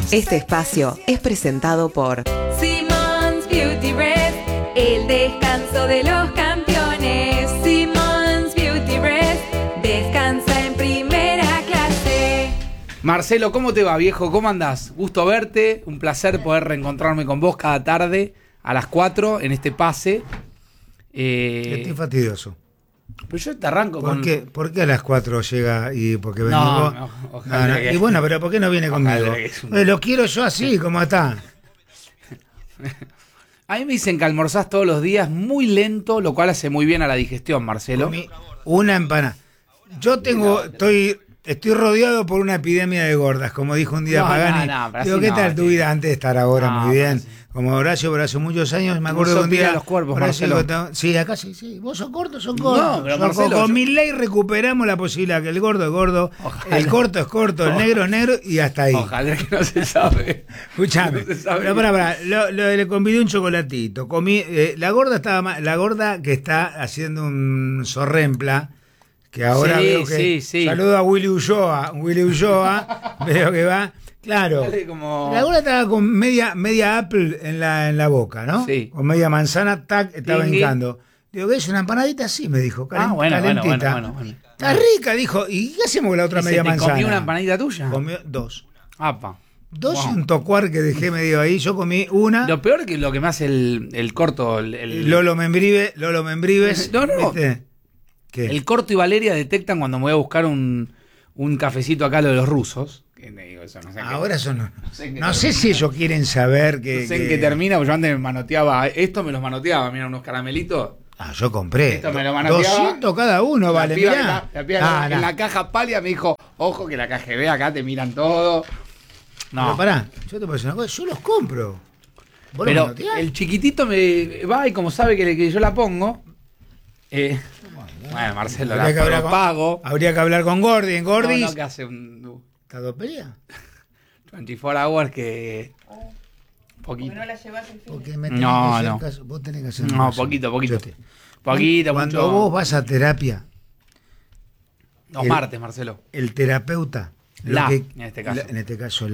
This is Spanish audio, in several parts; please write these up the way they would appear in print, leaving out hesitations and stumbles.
Este espacio es presentado por Simmons Beauty Rest, el descanso de los campeones. Simmons Beauty Rest, descansa en primera clase. Marcelo, ¿cómo te va, viejo? ¿Cómo andás? Gusto verte, un placer poder reencontrarme con vos cada tarde a las 4 en este pase. Estoy fastidioso. Pero yo te arranco ¿Por con... qué? ¿Por qué a las 4 llega y porque venís No, vos? no, ojalá que- Y bueno, pero ¿por qué no viene Ojalá conmigo? que es un- Lo quiero yo así, como está. A mí me dicen que almorzás todos los días muy lento, lo cual hace muy bien a la digestión, Marcelo. Comí una empanada. Yo estoy rodeado por una epidemia de gordas, como dijo un día No, Pagani. no, pero Digo, así ¿qué no, tal tu sí. vida antes de estar ahora? No, Muy bien. pero sí. Como Horacio, pero hace muchos años, me No acuerdo de un sos pila día. los cuerpos, Horacio, Marcelo. sí, acá sí. Vos sos corto, sos No, corto. pero Marcelo, con yo- mi ley recuperamos la posibilidad que el gordo es gordo, Ojalá. el corto es corto, el negro es negro y hasta ahí. Ojalá que no se sabe. Escuchame, No se sabe. pero pará, le convidé un chocolatito. Comí, la gorda que está haciendo un zorrempla, que ahora Sí, veo que sí. saludo a Willy Ulloa, veo que va. Claro, Dale como- la gorda estaba con media apple en la boca, ¿no? Sí. Con media manzana, estaba Tingui. hincando. Digo, ¿qué es una empanadita? Sí, me dijo, Bueno. calentita. Está rica, dijo. ¿Y qué hacemos con la otra ¿Y se media te manzana? comió una empanadita tuya? Comió dos. Apa. Dos Wow. y un tocuar que dejé medio ahí. Yo comí una. Lo peor que lo que me hace el corto... Lolo Membrives. No. ¿viste? ¿Qué? El corto y Valeria detectan cuando me voy a buscar un cafecito acá, lo de los rusos. Que me digo, eso no sé Ahora eso no. sé qué- No sé si ellos quieren saber que. no sé en qué termina, porque yo antes me manoteaba. Esto me los manoteaba, mira, unos caramelitos. Ah, yo compré. Esto me lo manoteaba. 200 cada uno, vale, piba mirá. la piba en la caja pálida me dijo, ojo que la KGB acá te miran todo. Pero No, pará, yo te puedo decir una cosa, yo los compro. ¿Vos los pero manoteás? el chiquitito me va y como sabe que yo la pongo... bueno, Marcelo, Habría que hablar la con- pago. Habría que hablar con Gordy. En Gordis. No, que hace un ¿Está dos peleas? 24 hours que... Poquito. Porque me No, que hacer no. caso. Vos tenés que hacer No, caso. poquito. Yo te- Poquito, Cuando mucho. vos vas a terapia, Los el- martes, Marcelo. el terapeuta, En este caso. en este caso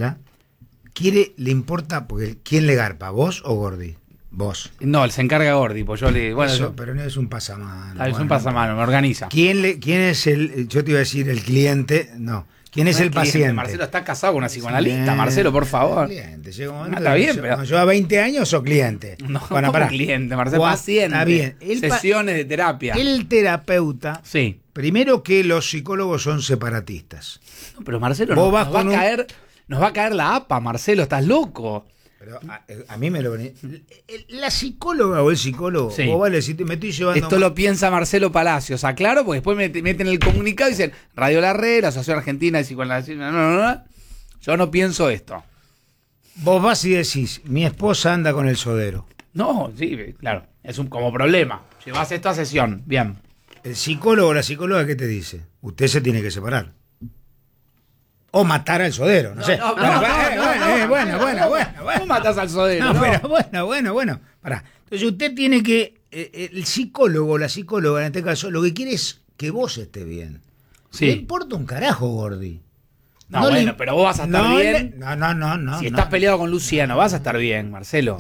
le importa, porque ¿quién le garpa? ¿Vos o Gordi? Vos. No, él se encarga Gordi, pues yo le... Bueno, Eso, yo- pero no es un pasamano. es un bueno. pasamano, me organiza. ¿Quién es yo te iba a decir el cliente? No. ¿Quién es No el cliente, paciente? Marcelo está casado con una psicoanalista, Cliente, Marcelo, por favor. Cliente. Llega un momento Está que bien, yo- pero- cuando lleva 20 años sos cliente. No, Bueno, como pará. cliente, Marcelo, Juan, paciente. está bien. Sesiones de terapia. El terapeuta, Sí. primero que los psicólogos son separatistas. No, pero Marcelo, Vos nos, vas nos va con a un- caer, nos va a caer la APA, Marcelo, estás loco. Pero a mí me lo venía. La psicóloga o el psicólogo, Sí. vos vale, si me estoy llevando. Esto lo piensa Marcelo Palacios, aclaro, porque después meten el comunicado y dicen Radio La Red, la Asociación Argentina de Psicoanálisis. No. Yo no pienso esto. Vos vas y decís, mi esposa anda con el sodero. No, sí, claro, es un como problema. Llevas esto a sesión, bien. El psicólogo o la psicóloga, ¿qué te dice? Usted se tiene que separar. O matar al sodero, no sé. Bueno. ¿Cómo matas al sodero? No, No. pero bueno. Pará. Entonces usted tiene que, el psicólogo o la psicóloga en este caso, lo que quiere es que vos estés bien. Sí. Le importa un carajo, Gordi. No, bueno, pero vos vas a estar bien. No. Si estás peleado con Luciano, vas a estar bien, Marcelo.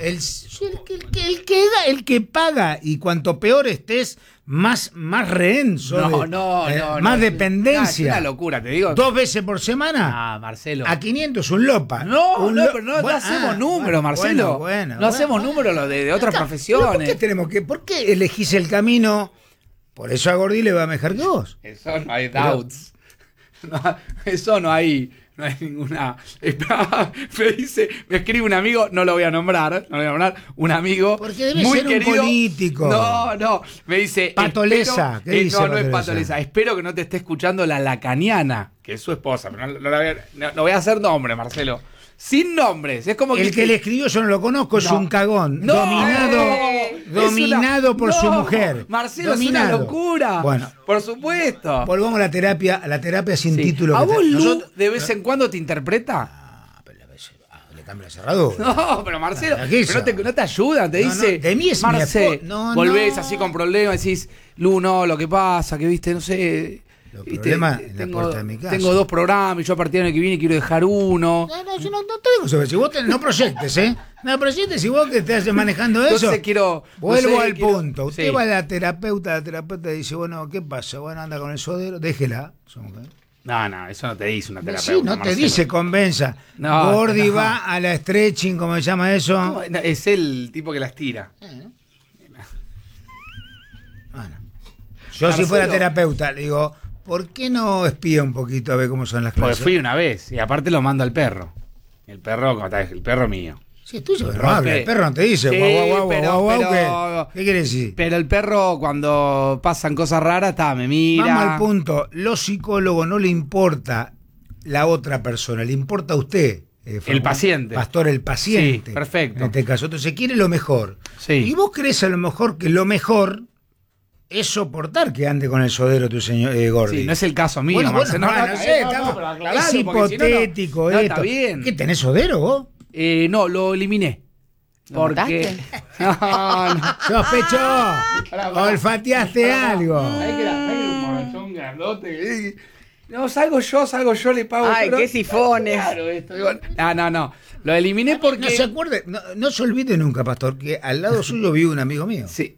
El que paga, y cuanto peor estés, más rehén sos más dependencia. Es una locura, te digo. 2 veces por semana. Ah, Marcelo. A 500 un lopa. Pero no hacemos números, Marcelo. No hacemos números lo de otras Acá, profesiones. ¿Por qué elegís el camino? Por eso a Gordi le va mejor que vos. Eso no hay doubts. Eso no hay ninguna. Me escribe un amigo, no lo voy a nombrar, un amigo Porque debe muy ser un querido. político. No, me dice. Patoleza, espero- ¿qué dice no es Patoleza? Patoleza. Espero que no te esté escuchando la lacaniana, que es su esposa, pero no voy a hacer nombre, Marcelo. Sin nombres, es como El que le escribió yo no lo conozco, es No. un cagón. No, dominado por su mujer. Marcelo, Dominado. es una locura. Bueno, Por supuesto. volvamos a la terapia sin Sí. título. ¿A que vos, Lu, nosotros- de vez en cuando te interpreta? Pero le cambia la cerradura. No, pero Marcelo, ¿Qué hizo? pero no te ayudan, te No, dice. no, de mí es mi Marce, esposa. No, volvés no. así con problemas, decís, Lu, no, lo que pasa, que viste, no sé. Los Viste, problemas en la puerta de mi casa. Tengo 2 programas y yo a partir del año que viene quiero dejar uno. No, yo no te digo eso. Si vos no proyectes, ¿eh? No proyectes, si vos que estás manejando eso. Entonces quiero... Vuelvo no sé, al punto. Usted sí. va a la terapeuta dice, bueno, ¿qué pasa? Bueno, anda con el sodero, déjela. No, eso no te dice una terapeuta. Sí, no te Marcelo. dice convenza. No, Gordi no. va a la stretching, ¿cómo se llama eso? No, es el tipo que las tira. Bueno. Yo si Marcelo. fuera terapeuta, le digo, ¿por qué no espía un poquito a ver cómo son las Porque clases? fui una vez y aparte lo mando al perro. El perro mío. Sí, es tuyo, pero no Rompe. habla. El perro no te dice, Sí, guau, pero- ¿qué quiere decir? Pero el perro cuando pasan cosas raras, me mira. Vamos al punto. Los psicólogos no le importa la otra persona, le importa a usted. El paciente. Pastor, el paciente. Sí, perfecto. En este caso. Entonces quiere lo mejor. Sí. Y vos crees a lo mejor que lo mejor es soportar que ande con el sodero tu señor Gordi. Sí, no es el caso mío, Bueno, Marcelo. no sé, estamos- pero aclaralo, es porque si no, no. hipotético No, esto. está bien. ¿Qué tenés sodero vos? No, lo eliminé. ¿Lo Porque. No. Sospechó. Olfateaste algo. ¿Sabés que era un borrachón grandote? No, salgo yo, le pago. Ay, yo, qué sifones. Claro, esto. Digo, no. Lo eliminé porque. No se acuerde, no se olvide nunca, pastor, que al lado suyo vive un amigo mío. Sí.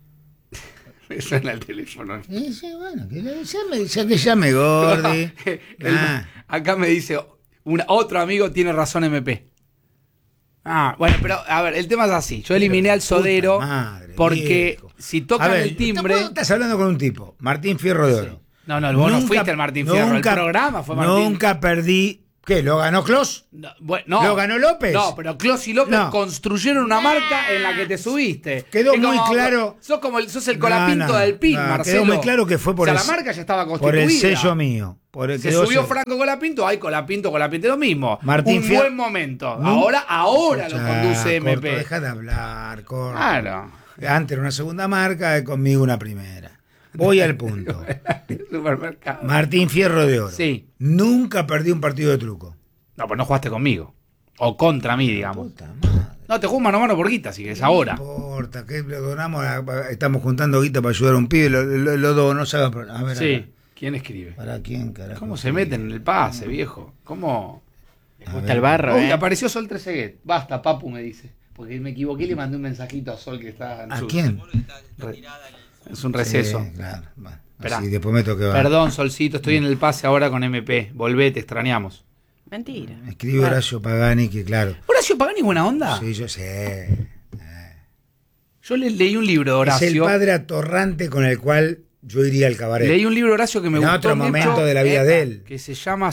Me suena el teléfono. Sí, bueno, que llame Gordi. Acá me dice, otro amigo tiene razón MP. Bueno, pero a ver, el tema es así. Yo eliminé al sodero Puta madre, porque viejo. si A tocan ver, el timbre... vos estás hablando con un tipo, Martín Fierro de Oro. No, vos no fuiste el Martín Fierro, el programa fue Martín. Nunca perdí. ¿Qué? ¿Lo ganó Clos? No. ¿Lo ganó López? No, pero Clos y López No. construyeron una marca en la que te subiste. Quedó Es muy como- claro. Sos el colapinto del PIN, Marcelo. Quedó muy claro que fue por la el, marca ya estaba por constituida. el sello mío. Se subió Franco Colapinto, hay Colapinto, lo mismo. Martín Un Fierro- buen momento. No. Ahora lo conduce Corto, MP. deja de hablar, corto. Claro. Antes era una segunda marca, conmigo una primera. Voy al punto. Supermercado. Martín Fierro de Oro. Sí. Nunca perdí un partido de truco. No, pues no jugaste conmigo. O contra mí, digamos. Puta madre. No, te juego mano a mano por guita, si querés, ahora. No importa, que lo donamos, estamos juntando guita para ayudar a un pibe, lo dono, se haga problema. A ver, Sí. acá. ¿Quién escribe? ¿Para quién, carajo? ¿Cómo se meten en el pase, viejo? ¿Cómo? Les gusta el barro, Uy, ¿eh? apareció Sol Trezeguet. Basta, papu, me dice. Porque me equivoqué y le mandé un mensajito a Sol que está en ¿A su... quién? Es un receso. Sí, claro. Bueno, Esperá. así después me toque. Perdón, Solcito, estoy en el pase ahora con MP. Volvé, te extrañamos. Mentira. Escribe Horacio Pagani, que claro. ¿Horacio Pagani es buena onda? Sí, yo sé. Yo leí un libro de Horacio. Es el padre atorrante con el cual yo iría al cabaret. Leí un libro de Horacio que me En gustó otro mucho, momento de la vida de él. que se llama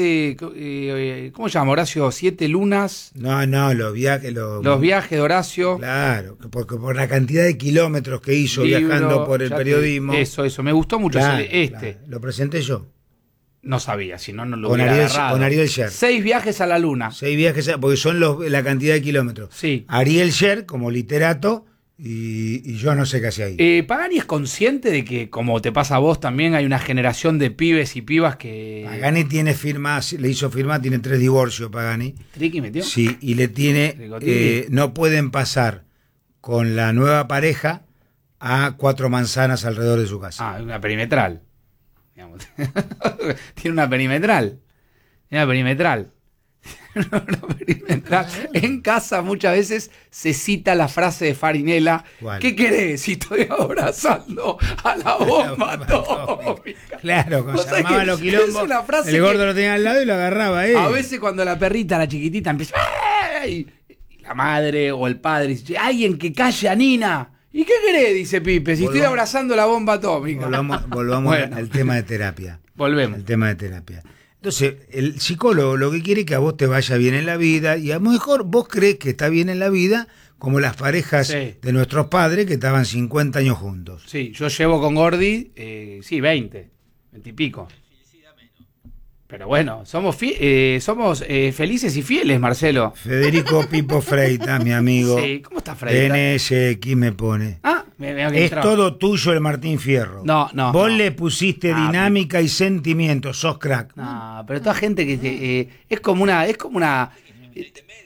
¿cómo se llama, Horacio? 7 lunas, No, los viajes. los viajes de Horacio. Claro, porque por la cantidad de kilómetros que hizo libro, viajando por el ya periodismo. Eso, me gustó mucho Claro, este. claro. Lo presenté yo. No sabía, si no, no lo Con hubiera Ariel- agarrado. con Ariel Sher. 6 viajes a la luna. 6 viajes, porque son la cantidad de kilómetros. Sí. Ariel Sher como literato y yo no sé qué hace ahí. Pagani es consciente de que, como te pasa a vos también, hay una generación de pibes y pibas que... Pagani tiene firma, le hizo firma, tiene 3 divorcios Pagani. ¿Triqui metió? Sí, y le tiene, Rigottini. no pueden pasar con la nueva pareja a 4 manzanas alrededor de su casa. Una perimetral. Digamos. Tiene una perimetral. Tiene una perimetral. Una perimetral. En casa muchas veces se cita la frase de Farinella. ¿Cuál? ¿Qué querés si estoy abrazando a la bomba atómica? Claro, O cuando sea se armaban que los quilombos, es una frase el gordo que- lo tenía al lado y lo agarraba él. A veces cuando la perrita, la chiquitita, empieza... ¡ay! Y la madre o el padre dice, alguien que calle a Nina. ¿Y qué querés? Dice Pipe, si estoy Volvamos- abrazando la bomba atómica. Volvamos Bueno. al tema de terapia. Volvemos. El tema de terapia. Entonces, el psicólogo lo que quiere es que a vos te vaya bien en la vida y a lo mejor vos crees que está bien en la vida como las parejas Sí. de nuestros padres que estaban 50 años juntos. Sí, yo llevo con Gordi, 20 y pico. Pero bueno, somos felices y fieles, Marcelo. Federico Pipo Freita, mi amigo. Sí, ¿cómo está Freita? NSX me pone. Me Es todo tuyo el Martín Fierro. No. Vos le pusiste Ah, dinámica y sentimiento, sos crack. No, pero toda gente que es como una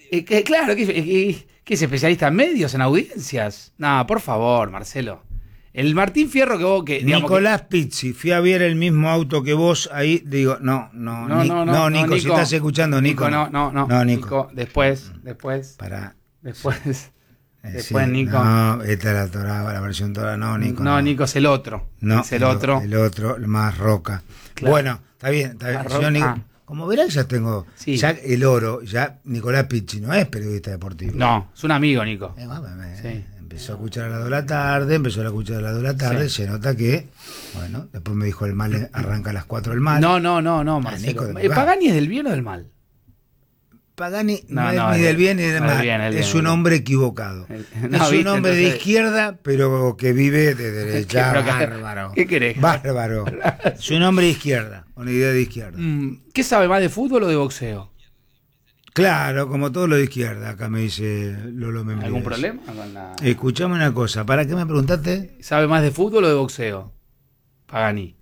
claro, que es especialista en medios, en audiencias. No, por favor, Marcelo. El Martín Fierro que vos... digamos, Nicolás Pizzi, fui a ver el mismo auto que vos ahí, digo, no, Nico, si estás escuchando, Nico. No, Nico. Después. Para... Después, sí, Nico. No, esta es la Torá, la versión Torá, no, Nico. No, Nico es el otro. No, es el otro. El otro, el más roca. Claro. Bueno, está bien. Señor Nico, como verás, ya tengo. Sí. Ya el oro, ya Nicolás Pizzi no es periodista deportivo. No, es un amigo, Nico. Sí. Empezó a escuchar a las 2 de la tarde, Sí. se nota que, bueno, después me dijo el mal arranca a las 4 el mal. No, Marcelo. Nico, de verdad. ¿Pagani es del bien o del mal? Pagani No, no, no, es ni del bien ni del no, mal, el bien, es un hombre equivocado. No, es un ¿viste? hombre de Entonces- izquierda, pero que vive de derecha. Pero Bárbaro. ¿qué querés? Bárbaro. Es un hombre de izquierda, una idea de izquierda. ¿Qué sabe más de fútbol o de boxeo? Claro, como todo lo de izquierda, acá me dice Lolo Membrives. ¿Algún problema con la... Escuchame una cosa, ¿para qué me preguntaste? ¿Sabe más de fútbol o de boxeo? Pagani.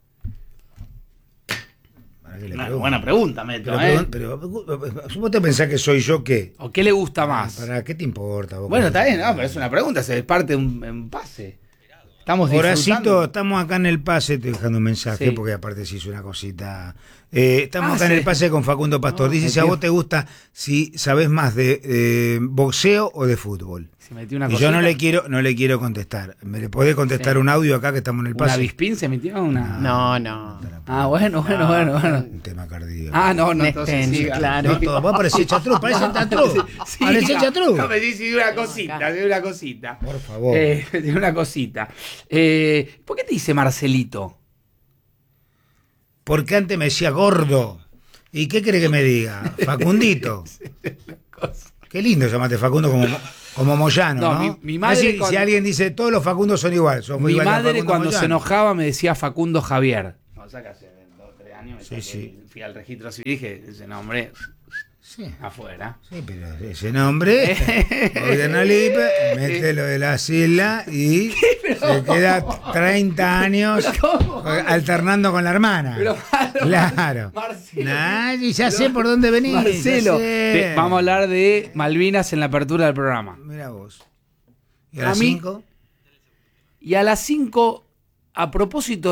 ¿Para qué le Una pregunto? buena pregunta, Meto, Pero vos te pensás que soy yo qué. ¿O qué le gusta más? ¿Para qué te importa? Vos? Bueno, está bien, no, pero es una pregunta, se parte un pase. Estamos Horacito, disfrutando. estamos acá en el pase, estoy dejando un mensaje Sí. porque aparte se hizo una cosita. Estamos acá en sí. el pase con Facundo Pastor. No, Dice si a metió. vos te gusta, si sabés más de boxeo o de fútbol. Se metió una Y cosita. yo no le quiero contestar. ¿Me le podés contestar Sí. un audio acá que estamos en el ¿Una pase? bispín se metió? Una... No. Ah, bueno. Un tema cardíaco. Ah, no, entonces Despensa, siga. claro. No, todo, vos parecés Chatrú, parece Chatrú. Sí, Parece Chatrú. No me dice una cosita. Por favor. Tiene una cosita. ¿Por qué te dice Marcelito? Porque antes me decía gordo. ¿Y qué quiere que me diga? Facundito. Qué lindo llamarte Facundo como Moyano, No, ¿no? mi madre Así, cuando- si alguien dice todos los Facundos son iguales. Somos Mi iguales a madre Facundo cuando Moyano. se enojaba me decía Facundo Javier. O sea que hace 2 o 3 años fui al registro civil y dije, ese nombre Sí, afuera. sí, pero ese nombre, gobierna Lipe, mete lo de las islas y se queda 30 años alternando con la hermana. Pero, claro. Marcelo. Nah, y ya sé por dónde venís. Marcelo, ya sé. vamos a hablar de Malvinas en la apertura del programa. Mira vos. ¿Y a A las mí- 5? Y a las 5, a propósito